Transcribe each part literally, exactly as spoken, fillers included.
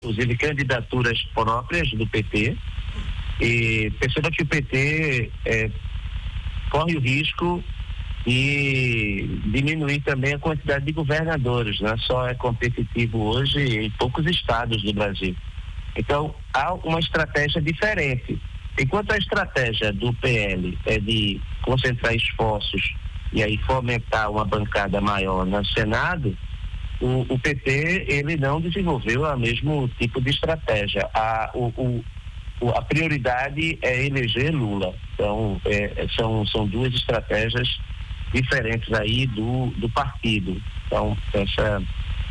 inclusive candidaturas próprias do P T, e perceba que o P T é, corre o risco de diminuir também a quantidade de governadores, né? Só é competitivo hoje em poucos estados do Brasil. Então, há uma estratégia diferente. Enquanto a estratégia do P L é de concentrar esforços e aí fomentar uma bancada maior no Senado, o, o P T, ele não desenvolveu o mesmo tipo de estratégia. A, o, o, a prioridade é eleger Lula. Então, é, são, são duas estratégias diferentes aí do, do partido. Então, essa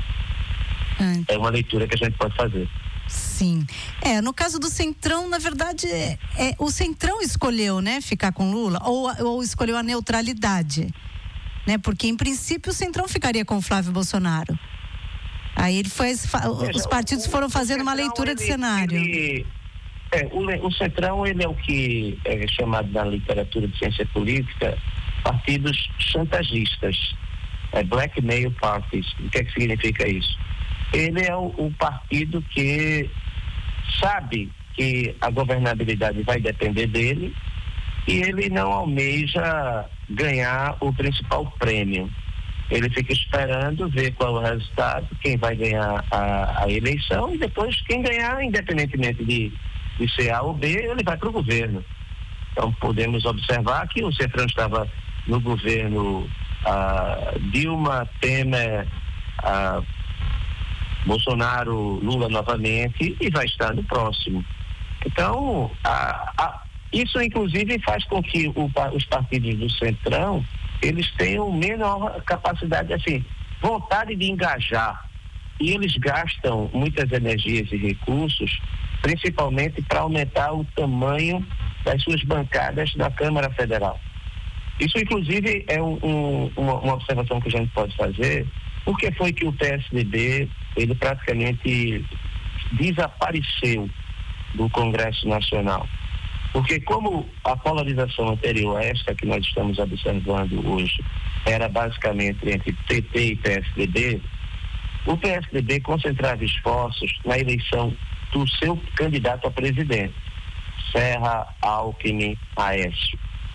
hum. é uma leitura que a gente pode fazer. Sim. É, no caso do Centrão, na verdade, é, é, o Centrão escolheu, né, ficar com Lula, ou, ou escolheu a neutralidade, né, porque em princípio o Centrão ficaria com o Flávio Bolsonaro. Aí ele foi, Veja, os partidos o, foram fazendo uma leitura ele, de cenário. Ele, é, o, o Centrão, ele é o que é chamado na literatura de ciência política partidos chantagistas, é, blackmail parties. O que é que significa isso? Ele é o, o partido que sabe que a governabilidade vai depender dele e ele não almeja ganhar o principal prêmio. Ele fica esperando ver qual é o resultado, quem vai ganhar a, a eleição e depois quem ganhar, independentemente de, de ser A ou B, ele vai para o governo. Então podemos observar que o Centrão estava no governo ah, Dilma, Temer, ah, Bolsonaro, Lula novamente e vai estar no próximo. Então, a, a, isso inclusive faz com que o, os partidos do Centrão, eles tenham menor capacidade, assim, vontade de engajar. E eles gastam muitas energias e recursos, principalmente para aumentar o tamanho das suas bancadas na Câmara Federal. Isso inclusive é um, um, uma, uma observação que a gente pode fazer. Por que foi que o P S D B, ele praticamente desapareceu do Congresso Nacional? Porque como a polarização anterior a esta que nós estamos observando hoje era basicamente entre P T e P S D B, o P S D B concentrava esforços na eleição do seu candidato a presidente, Serra, Alckmin, Aécio.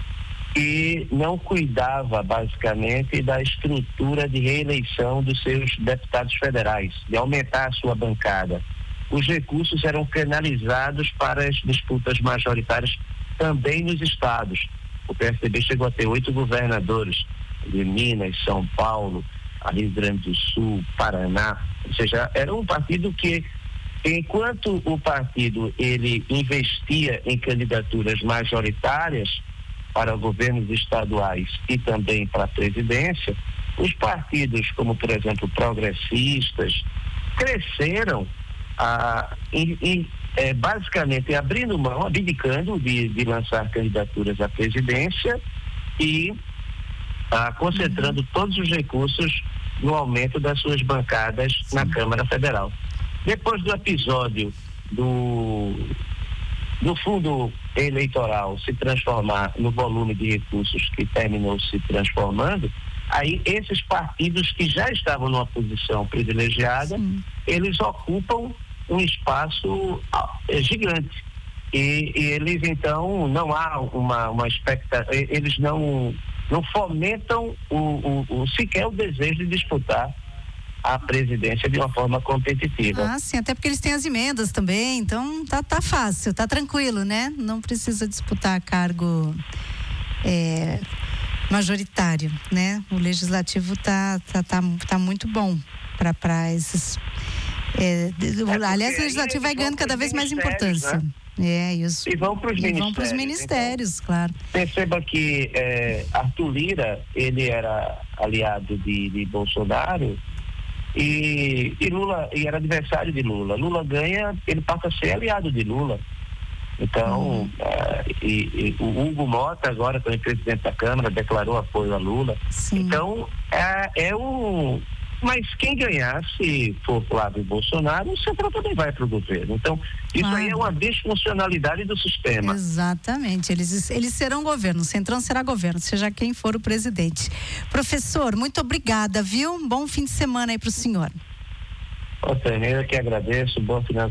E não cuidava basicamente da estrutura de reeleição dos seus deputados federais, de aumentar a sua bancada. Os recursos eram canalizados para as disputas majoritárias também nos estados. O P S D B chegou a ter oito governadores de Minas, São Paulo, Rio Grande do Sul, Paraná. Ou seja, era um partido que, enquanto o partido ele investia em candidaturas majoritárias para governos estaduais e também para a presidência, os partidos, como por exemplo progressistas, cresceram ah, e, e é, basicamente abrindo mão, abdicando de, de lançar candidaturas à presidência e ah, concentrando uhum. todos os recursos no aumento das suas bancadas Sim. na Câmara Federal. Depois do episódio do do fundo eleitoral se transformar no volume de recursos que terminou se transformando, aí esses partidos que já estavam numa posição privilegiada, Sim. eles ocupam um espaço é, gigante. E, e eles então, não há uma, uma expectativa, eles não, não fomentam o, o, o, sequer o desejo de disputar a presidência de uma forma competitiva. Ah, sim, até porque eles têm as emendas também, então tá, tá fácil, tá tranquilo, né? Não precisa disputar cargo é, majoritário, né? O legislativo tá, tá, tá, tá muito bom para para esses... É, é aliás, o legislativo vai ganhando cada vez mais importância. Né? É, isso. E vão para os ministérios. Vão para os ministérios, então, claro. Perceba que é, Arthur Lira, ele era aliado de, de Bolsonaro, E, e Lula, e era adversário de Lula. Lula ganha, ele passa a ser aliado de Lula. Então, uhum. uh, e, e o Hugo Mota, agora também presidente da Câmara, declarou apoio a Lula. Sim. Então, é, é um... Mas quem ganhar, se for pro lado de Bolsonaro, o Centrão também vai para o governo. Então, isso claro. aí é uma disfuncionalidade do sistema. Exatamente. Eles, eles serão governo, o Centrão será governo, seja quem for o presidente. Professor, muito obrigada, viu? Um bom fim de semana aí para o senhor. Ô, Tânia, eu que agradeço. Bom final